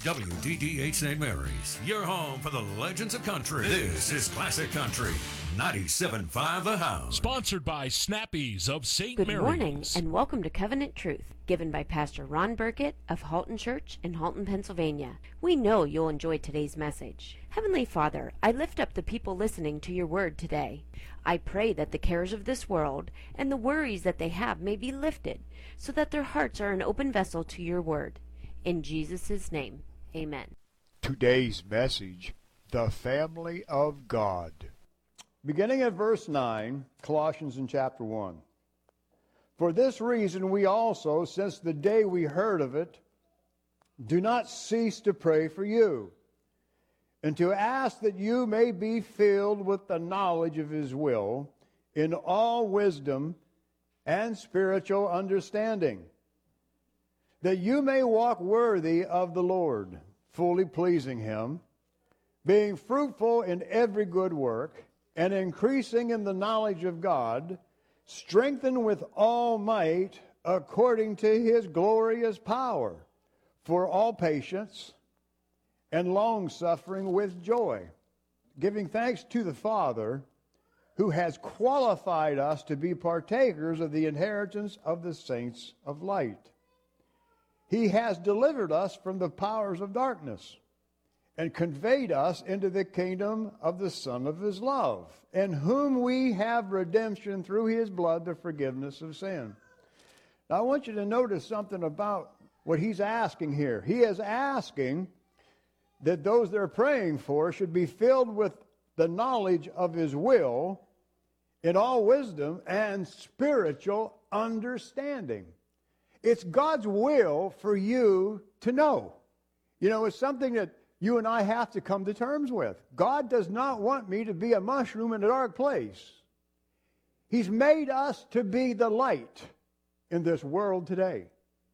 WDDH St. Mary's, your home for the legends of country. This is Classic Country, 97.5 The House. Sponsored by Snappies of St. Good Mary's. morning and welcome to Covenant Truth, given by Pastor Ron Burkett of Halton Church in Halton, Pennsylvania. We know you'll enjoy today's message. Heavenly Father, I lift up the people listening to your word today. I pray that the cares of this world and the worries that they have may be lifted, so that their hearts are an open vessel to your word. In Jesus' name, amen. Today's message, the family of God. Beginning at verse 9, Colossians in chapter 1. For this reason we also, since the day we heard of it, do not cease to pray for you, and to ask that you may be filled with the knowledge of his will, in all wisdom and spiritual understanding, that you may walk worthy of the Lord, fully pleasing him, being fruitful in every good work, and increasing in the knowledge of God, strengthened with all might according to his glorious power, for all patience and long-suffering with joy, giving thanks to the Father, who has qualified us to be partakers of the inheritance of the saints of light. He has delivered us from the powers of darkness and conveyed us into the kingdom of the Son of his love, in whom we have redemption through his blood, the forgiveness of sin. Now, I want you to notice something about what he's asking here. He is asking that those they're praying for should be filled with the knowledge of his will in all wisdom and spiritual understanding. It's God's will for you to know. You know, it's something that you and I have to come to terms with. God does not want me to be a mushroom in a dark place. He's made us to be the light in this world today.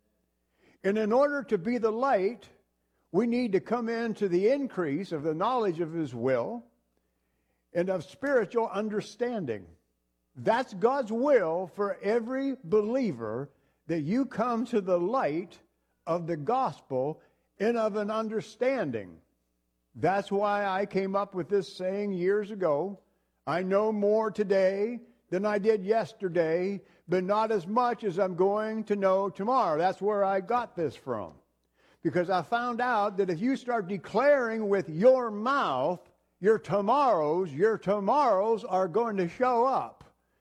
And in order to be the light, we need to come into the increase of the knowledge of his will and of spiritual understanding. That's God's will for every believer, that you come to the light of the gospel and of an understanding. That's why I came up with this saying years ago. I know more today than I did yesterday, but not as much as I'm going to know tomorrow. That's where I got this from. Because I found out that if you start declaring with your mouth your tomorrows are going to show up.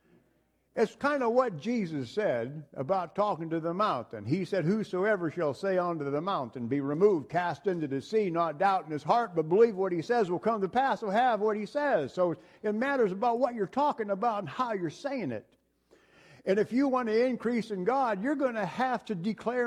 It's kind of what Jesus said about talking to the mountain. He said, whosoever shall say unto the mountain, be removed, cast into the sea, not doubt in his heart, but believe what he says will come to pass, will have what he says. So it matters about what you're talking about and how you're saying it. And if you want to increase in God, you're going to have to declare